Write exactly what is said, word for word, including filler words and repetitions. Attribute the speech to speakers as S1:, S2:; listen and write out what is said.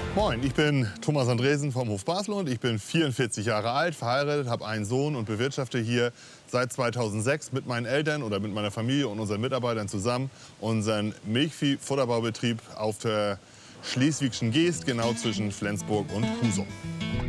S1: Moin, ich bin Thomas Andresen vom Hof Basel und ich bin vierundvierzig Jahre alt, verheiratet, habe einen Sohn und bewirtschafte hier seit zweitausendsechs mit meinen Eltern oder mit meiner Familie und unseren Mitarbeitern zusammen unseren Milchvieh-Futterbaubetrieb auf der Schleswigschen Geest, genau zwischen Flensburg und Husum.